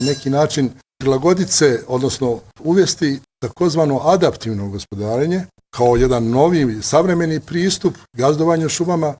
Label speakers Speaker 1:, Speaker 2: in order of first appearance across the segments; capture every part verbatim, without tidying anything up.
Speaker 1: neki način prilagoditi se, odnosno uvesti takozvano adaptivno gospodarenje kao jedan novi savremeni pristup gazdovanju šumama.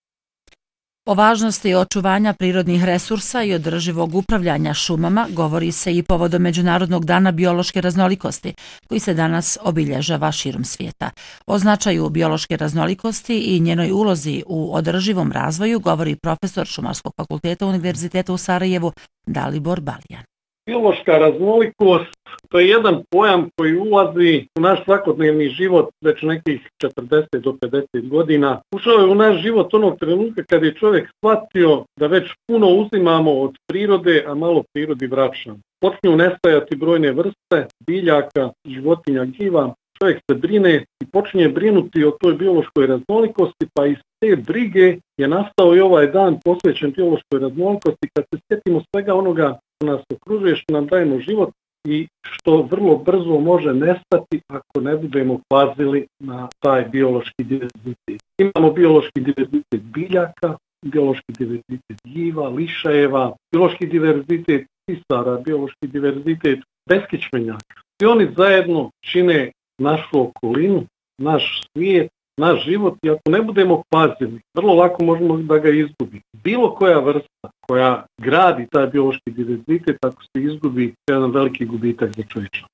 Speaker 2: O važnosti očuvanja prirodnih resursa i održivog upravljanja šumama govori se i povodom Međunarodnog dana biološke raznolikosti, koji se danas obilježava širom svijeta. O značaju biološke raznolikosti i njenoj ulozi u održivom razvoju govori profesor Šumarskog fakulteta Univerziteta u Sarajevu Dalibor Balijan.
Speaker 3: Biološka raznolikost to je jedan pojam koji ulazi u naš svakodnevni život već nekih četrdeset do pedeset godina. Ušao je u naš život onog trenutka kad je čovjek shvatio da već puno uzimamo od prirode, a malo prirodi vraćamo. Počinju nestajati brojne vrste biljaka, životinja, gljiva. Čovjek se brine i počinje brinuti o toj biološkoj raznolikosti, pa iz te brige je nastao i ovaj dan posvećen biološkoj raznolikosti kad se sjetimo svega onoga što nas okružuje, što nam dajemo život i što vrlo brzo može nestati ako ne budemo pazili na taj biološki diverzitet. Imamo biološki diverzitet biljaka, biološki diverzitet gljiva, lišajeva, biološki diverzitet pisara, biološki diverzitet beskičmenjaka. I oni zajedno čine našu okolinu, naš svijet, naš život i ako ne budemo pazili, vrlo lako možemo da ga izgubi. Bilo koja vrsta koja gradi taj biološki diverzitet, ako se izgubi, je jedan veliki gubitak za čovječanstvo.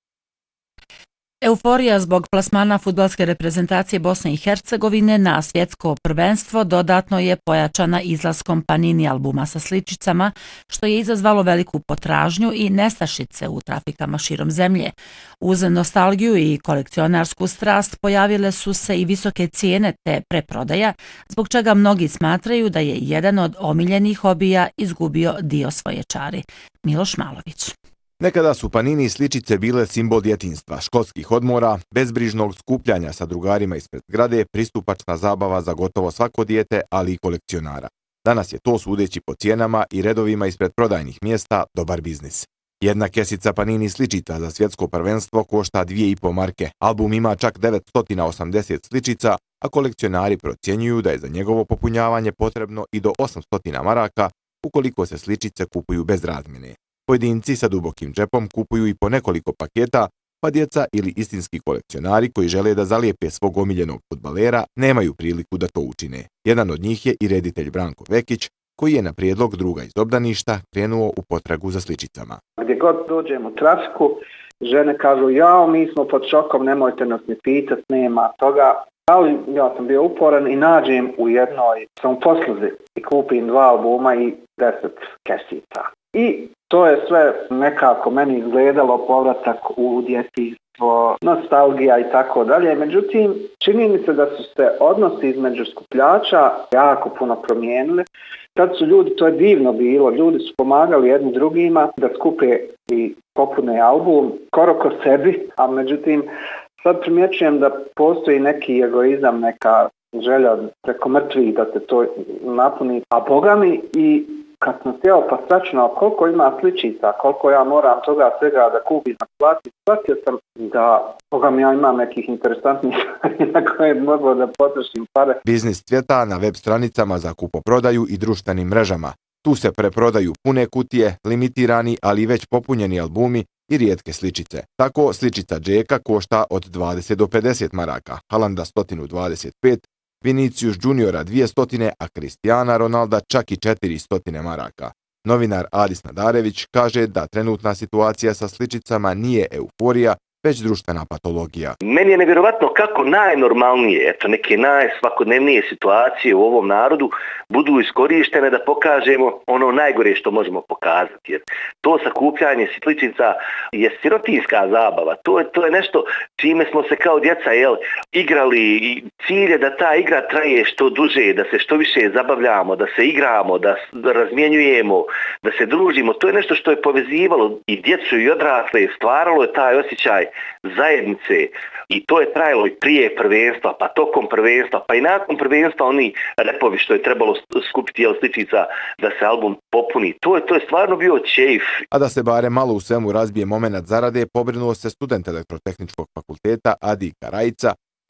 Speaker 2: Euforija zbog plasmana fudbalske reprezentacije Bosne i Hercegovine na svjetsko prvenstvo dodatno je pojačana izlaskom Panini albuma sa sličicama, što je izazvalo veliku potražnju i nestašice u trafikama širom zemlje. Uz nostalgiju i kolekcionarsku strast pojavile su se i visoke cijene te preprodaja, zbog čega mnogi smatraju da je jedan od omiljenih hobija izgubio dio svoje čari. Miloš Malović.
Speaker 4: Nekada su Panini sličice bile simbol djetinjstva, školskih odmora, bezbrižnog skupljanja sa drugarima ispred zgrade, pristupačna zabava za gotovo svako dijete, ali i kolekcionara. Danas je to, sudeći po cijenama i redovima ispred prodajnih mjesta, dobar biznis. Jedna kesica Panini sličica za svjetsko prvenstvo košta dvije i po marke. Album ima čak devetsto osamdeset sličica, a kolekcionari procjenjuju da je za njegovo popunjavanje potrebno i do osamsto maraka ukoliko se sličice kupuju bez razmjene. Pojedinci sa dubokim džepom kupuju i po nekoliko paketa, pa djeca ili istinski kolekcionari koji žele da zalijepe svog omiljenog fudbalera nemaju priliku da to učine. Jedan od njih je i reditelj Branko Vekić, koji je na prijedlog druga iz obdaništa krenuo u potragu za sličicama.
Speaker 5: Gdje god dođem u trafiku, žene kažu, jao, mi smo pod šokom, nemojte nas ni pitat, nema toga. Ali ja sam bio uporan i nađem u jednoj samoposluzi i kupim dva albuma i deset kesica. I to je sve nekako meni izgledalo povratak u djetinjstvo, nostalgija i tako dalje. Međutim, čini mi se da su se odnosi između skupljača jako puno promijenili. Kad su ljudi, to je divno bilo, ljudi su pomagali jedni drugima da skupe i popune album, skoro ko sebi, a međutim sad primjećujem da postoji neki egoizam, neka želja preko mrtvih da se to napuni, a Boga mi i kad sam sjeo pa sračunao koliko ima sličica, koliko ja moram toga svega da kupim na plati, shvatio sam da Boga mi ja imam nekih interesantnih stvari na koje mogu da potrošim pare.
Speaker 4: Biznis cvjeta na web stranicama za kupoprodaju i društvenim mrežama. Tu se preprodaju pune kutije, limitirani, ali već popunjeni albumi i rijetke sličice. Tako sličica Džeka košta od dvadeset do pedeset maraka, Halanda sto dvadeset pet, Vinicius Juniora dvjesto, a Cristiana Ronalda čak i četiristo maraka. Novinar Adis Nadarević kaže da trenutna situacija sa sličicama nije euforija, već društvena patologija.
Speaker 6: Meni je nevjerovatno kako najnormalnije, eto neke najsvakodnevnije situacije u ovom narodu budu iskorištene da pokažemo ono najgore što možemo pokazati. Jer to sakupljanje sličica je sirotinska zabava. To je, to je nešto čime smo se kao djeca jel, igrali i cilj je da ta igra traje što duže, da se što više zabavljamo, da se igramo, da razmjenjujemo, da se družimo. To je nešto što je povezivalo i djecu i odrasle, stvaralo je taj osjećaj zajednice i to je trajalo i prije prvenstva, pa tokom prvenstva, pa i nakon prvenstva oni repovi što je trebalo skupiti jel, sličica da se album popuni. To je, to je stvarno bio čejf.
Speaker 4: A da se bare malo u svemu razbije momenat zarade, pobrinuo se student Elektrotehničkog fakulteta Adi Karajica, koji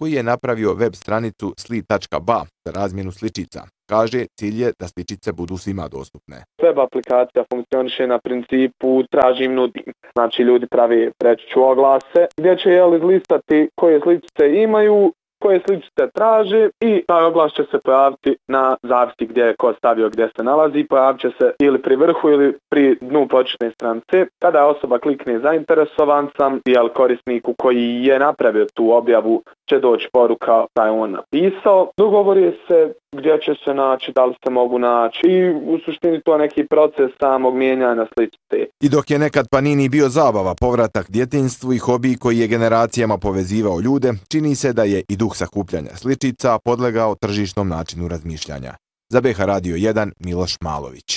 Speaker 4: koji je napravio web stranicu sli tačka ba za razmjenu sličica. Kaže, cilj je da sličice budu svima dostupne.
Speaker 7: Web aplikacija funkcioniše na principu tražim, nudim. Znači ljudi pravi, reći ću, oglase gdje će jel, izlistati koje sličice imaju, koje sličice traže i taj oglas će se pojaviti na zavisi gdje je ko stavio gdje se nalazi, pojavit će se ili pri vrhu ili pri dnu početne stranice. Kada osoba klikne zainteresovan sam, jel korisniku koji je napravio tu objavu će doći poruka da je on napisao. Dogovori se gdje će se naći, da li se mogu naći i u suštini to je neki proces samog mijenjanja sličice.
Speaker 4: I dok je nekad Panini bio zabava, povratak djetinjstvu i hobi koji je generacijama povezivao ljude, čini se da je i duh sakupljanja sličica podlegao tržišnom načinu razmišljanja. Za B H Radio jedan, Miloš Malović.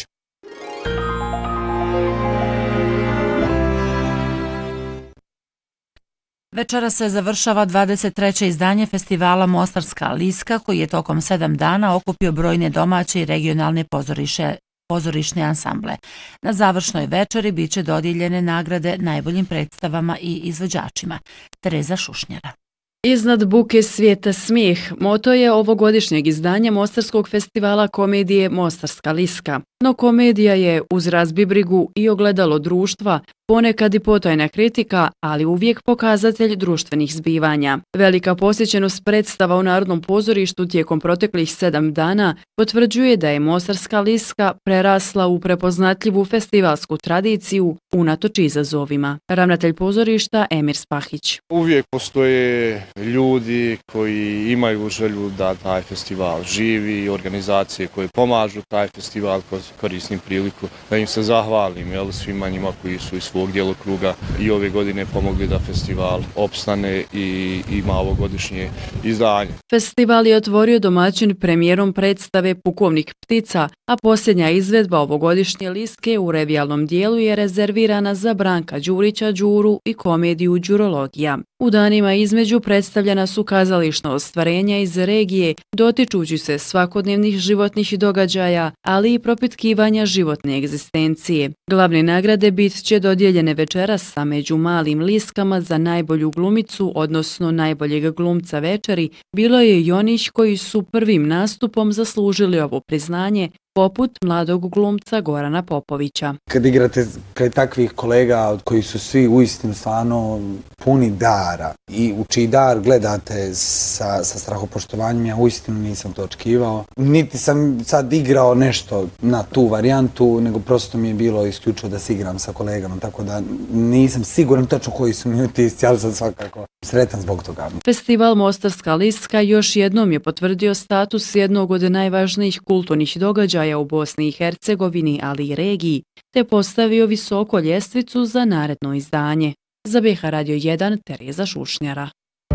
Speaker 2: Večera se završava dvadeset treće izdanje festivala Mostarska liska koji je tokom sedam dana okupio brojne domaće i regionalne pozoriše, pozorišne ansamble. Na završnoj večeri bit će dodijeljene nagrade najboljim predstavama i izvođačima. Tereza Šušnjara.
Speaker 8: Iznad buke svijeta smijeh, moto je ovogodišnjeg izdanja Mostarskog festivala komedije Mostarska liska. No komedija je uz razbibrigu i ogledalo društva, ponekad i potajna kritika, ali uvijek pokazatelj društvenih zbivanja. Velika posjećenost predstava u Narodnom pozorištu tijekom proteklih sedam dana potvrđuje da je Mostarska liska prerasla u prepoznatljivu festivalsku tradiciju unatoč izazovima. Ravnatelj pozorišta Emir Spahić.
Speaker 9: Uvijek postoje ljudi koji imaju želju da taj festival živi i organizacije koje pomažu taj festival. Koristim priliku da im se zahvalim, jel, svima njima koji su iz svog djelokruga i ove godine pomogli da festival opstane i ima ovogodišnje izdanje.
Speaker 8: Festival je otvorio domaćin premijerom predstave Pukovnik ptica, a posljednja izvedba ovogodišnje liske u revijalnom dijelu je rezervirana za Branka Đurića Đuru i komediju Đurologija. U danima između predstavljena su kazališna ostvarenja iz regije, dotičući se svakodnevnih životnih događaja, ali i propitkivanja životne egzistencije. Glavne nagrade bit će dodijeljene večeras, a među malim liskama za najbolju glumicu, odnosno najboljeg glumca večeri, bilo je i onih koji su prvim nastupom zaslužili ovo priznanje, poput mladog glumca Gorana Popovića.
Speaker 10: Kad igrate kraj takvih kolega od koji su svi uistinu stvarno puni dara i u čiji dar gledate sa, sa strahopoštovanjem, ja uistinu nisam to očekivao. Niti sam sad igrao nešto na tu varijantu, nego prosto mi je bilo isključivo da se igram sa kolegama, tako da nisam siguran točno koji su mi utisci, ali sam svakako sretan zbog toga.
Speaker 8: Festival Mostarska liska još jednom je potvrdio status jednog od najvažnijih kulturnih događaja u Bosni i Hercegovini, ali i regiji, te postavio visoko ljestvicu za naredno izdanje. Za B H Radio jedan, Tereza Šušnjara.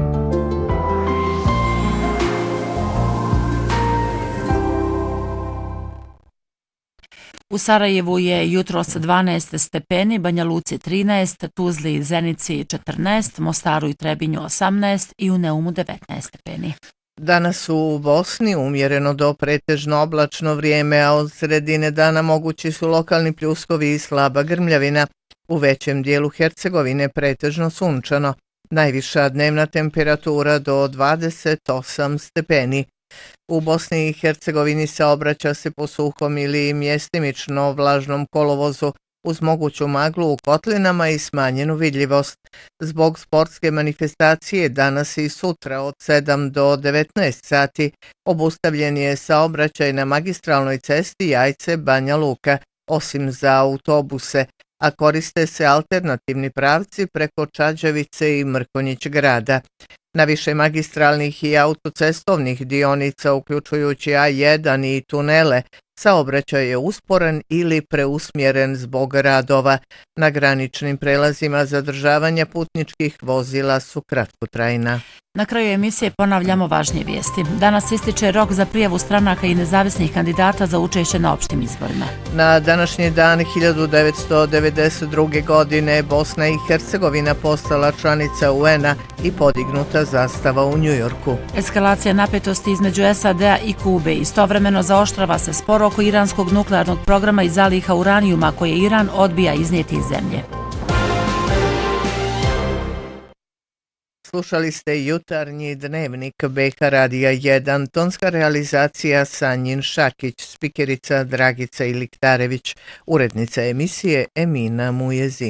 Speaker 2: U Sarajevu je jutros dvanaest stepeni, Banja Luci trinaest, Tuzli i Zenici četrnaest, Mostaru i Trebinju osamnaest i u Neumu devetnaest stepeni.
Speaker 11: Danas u Bosni umjereno do pretežno oblačno vrijeme, a od sredine dana mogući su lokalni pljuskovi i slaba grmljavina. U većem dijelu Hercegovine pretežno sunčano. Najviša dnevna temperatura do dvadeset osam stepeni. U Bosni i Hercegovini saobraća se po suhom ili mjestimično vlažnom kolovozu uz moguću maglu u kotlinama i smanjenu vidljivost. Zbog sportske manifestacije danas i sutra od sedam do devetnaest sati obustavljen je saobraćaj na magistralnoj cesti Jajce-Banja Luka, osim za autobuse, a koriste se alternativni pravci preko Čađevice i Mrkonjić grada. Na više magistralnih i autocestovnih dionica, uključujući A jedan i tunele, saobraćaj je usporen ili preusmjeren zbog radova. Na graničnim prelazima zadržavanja putničkih vozila su kratkotrajna.
Speaker 2: Na kraju emisije ponavljamo važnije vijesti. Danas ističe rok za prijavu stranaka i nezavisnih kandidata za učešće na opštim izborima.
Speaker 11: Na današnji dan hiljadu devetsto devedeset druge. godine Bosna i Hercegovina postala članica U N-a i podignuta zastava u Njujorku.
Speaker 2: Eskalacija napetosti između S A D-a i Kube istovremeno zaoštrava se spor oko iranskog nuklearnog programa i zaliha uranijuma koje Iran odbija iznijeti iz zemlje.
Speaker 11: slušali ste jutarnji dnevnik B K Radija jedan, tonska realizacija Sanjin Šakić, spikerica Dragica Iliktarević, urednica emisije Emina Mujezin.